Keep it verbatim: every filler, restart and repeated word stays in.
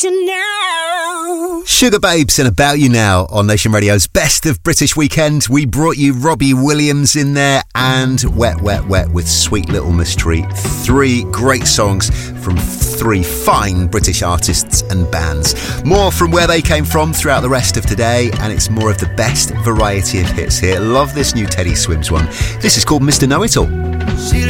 you now. Sugar Babes and About You Now on Nation Radio's Best of British Weekend. We brought you Robbie Williams in there and Wet, Wet, Wet with Sweet Little Mystery. Three great songs from three fine British artists and bands. More from where they came from throughout the rest of today, and it's more of the best variety of hits here. Love this new Teddy Swims one. This is called Mister Know-It-All. She